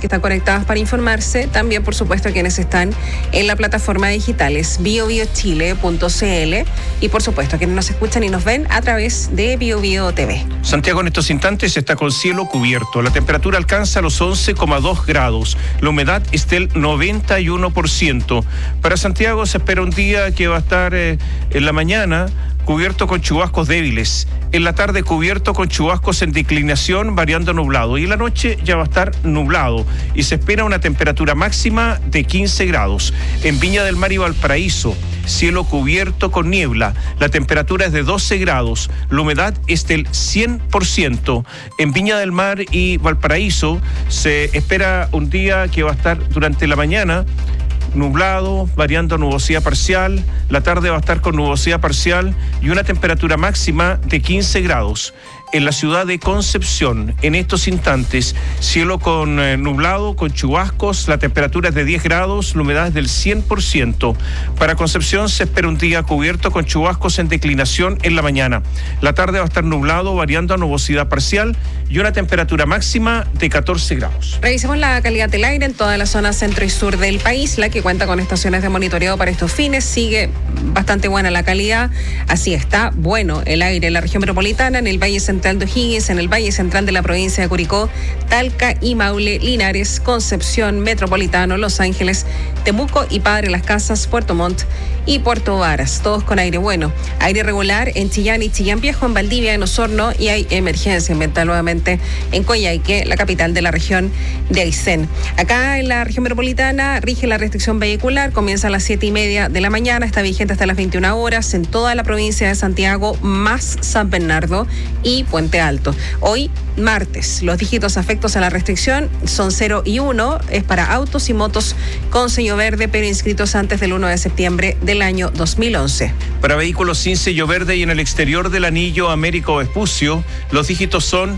que están conectadas para informarse, también por supuesto quienes están en la plataforma digital, es biobiochile.cl, y por supuesto quienes nos escuchan y nos ven a través de BioBio TV. Santiago en estos instantes está con cielo cubierto, la temperatura alcanza los 11,2 grados, la humedad es del 91%. Para Santiago se espera un día que va a estar en la mañana cubierto con chubascos débiles, en la tarde cubierto con chubascos en declinación variando nublado, y en la noche ya va a estar nublado y se espera una temperatura máxima de 15 grados. En Viña del Mar y Valparaíso, cielo cubierto con niebla, la temperatura es de 12 grados, la humedad es del 100%. En Viña del Mar y Valparaíso se espera un día que va a estar durante la mañana nublado, variando a nubosidad parcial, la tarde va a estar con nubosidad parcial y una temperatura máxima de 15 grados. En la ciudad de Concepción, en estos instantes, cielo con nublado, con chubascos, la temperatura es de 10 grados, la humedad es del 100%. Para Concepción se espera un día cubierto con chubascos en declinación en la mañana. La tarde va a estar nublado, variando a nubosidad parcial y una temperatura máxima de 14 grados. Revisemos la calidad del aire en toda la zona centro y sur del país, la que cuenta con estaciones de monitoreo para estos fines. Sigue bastante buena la calidad, así está bueno el aire en la región metropolitana, en el Valle Central de O'Higgins, en el Valle Central de la provincia de Curicó, Talca y Maule, Linares, Concepción, Metropolitano, Los Ángeles, Temuco y Padre Las Casas, Puerto Montt y Puerto Varas, todos con aire bueno. Aire regular en Chillán y Chillán Viejo, en Valdivia, en Osorno, y hay emergencia ambiental nuevamente en Coyhaique, la capital de la región de Aysén. Acá en la región metropolitana rige la restricción vehicular, comienza a las 7:30 de la mañana, está vigente hasta las 21 horas en toda la provincia de Santiago, más San Bernardo y Puente Alto. Hoy, martes, los dígitos afectos a la restricción son 0 y 1, es para autos y motos con sello verde, pero inscritos antes del 1 de septiembre del año 2011. Para vehículos sin sello verde y en el exterior del anillo Américo Vespucio, los dígitos son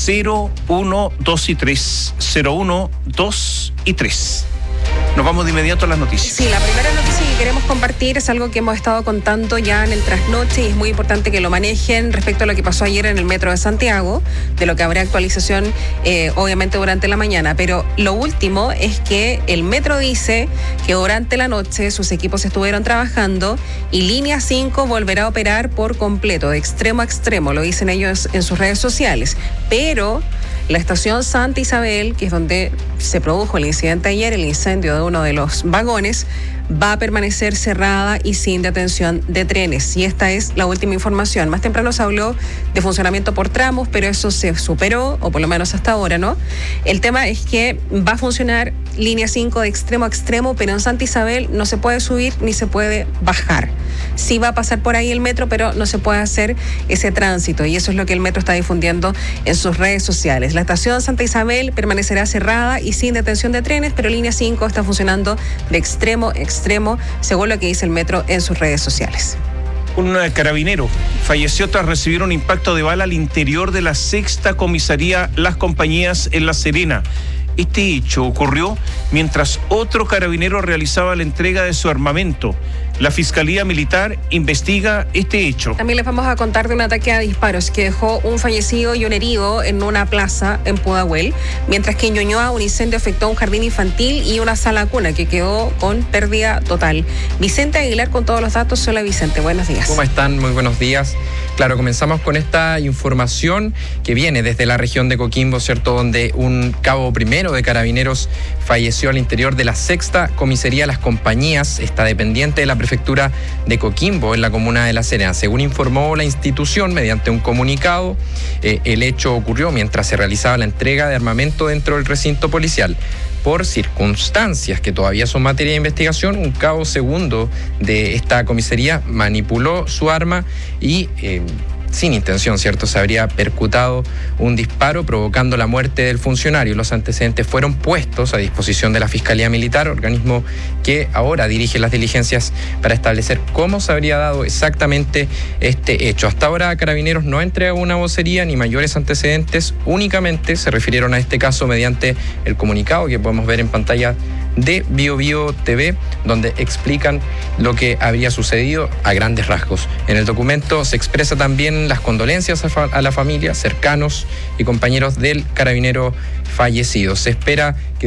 0, 1, 2 y 3. 0, 1, 2 y 3. Nos vamos de inmediato a las noticias. Sí, la primera noticia que queremos compartir es algo que hemos estado contando ya en el trasnoche y es muy importante que lo manejen respecto a lo que pasó ayer en el metro de Santiago, de lo que habrá actualización obviamente durante la mañana. Pero lo último es que el metro dice que durante la noche sus equipos estuvieron trabajando y Línea 5 volverá a operar por completo, de extremo a extremo, lo dicen ellos en sus redes sociales. Pero la estación Santa Isabel, que es donde se produjo el incidente ayer, el incendio de uno de los vagones, va a permanecer cerrada y sin detención de trenes. Y esta es la última información. Más temprano se habló de funcionamiento por tramos, pero eso se superó, o por lo menos hasta ahora, ¿no? El tema es que va a funcionar Línea 5 de extremo a extremo, pero en Santa Isabel no se puede subir ni se puede bajar. Sí va a pasar por ahí el metro, pero no se puede hacer ese tránsito, y eso es lo que el metro está difundiendo en sus redes sociales. La estación Santa Isabel permanecerá cerrada y sin detención de trenes, pero Línea 5 está funcionando de extremo a extremo, según lo que dice el metro en sus redes sociales. Un carabinero falleció tras recibir un impacto de bala al interior de la 6ª comisaría Las Compañías en La Serena. Este hecho ocurrió mientras otro carabinero realizaba la entrega de su armamento. La Fiscalía Militar investiga este hecho. También les vamos a contar de un ataque a disparos que dejó un fallecido y un herido en una plaza en Pudahuel, mientras que en Ñuñoa un incendio afectó a un jardín infantil y una sala cuna que quedó con pérdida total. Vicente Aguilar con todos los datos. Hola Vicente, buenos días. ¿Cómo están? Muy buenos días. Claro, comenzamos con esta información que viene desde la región de Coquimbo, ¿cierto?, donde un cabo primero de carabineros falleció al interior de la 6ª comisaría Las Compañías, está dependiente de la prefectura de Coquimbo, en la comuna de La Serena. Según informó la institución mediante un comunicado, el hecho ocurrió mientras se realizaba la entrega de armamento dentro del recinto policial. Por circunstancias que todavía son materia de investigación, un cabo segundo de esta comisaría manipuló su arma y sin intención, ¿cierto?, se habría percutado un disparo provocando la muerte del funcionario. Los antecedentes fueron puestos a disposición de la Fiscalía Militar, organismo que ahora dirige las diligencias para establecer cómo se habría dado exactamente este hecho. Hasta ahora Carabineros no ha entregado una vocería ni mayores antecedentes, únicamente se refirieron a este caso mediante el comunicado que podemos ver en pantalla de BioBio TV, donde explican lo que habría sucedido a grandes rasgos. En el documento se expresa también las condolencias a la familia, cercanos y compañeros del carabinero fallecido. Se espera que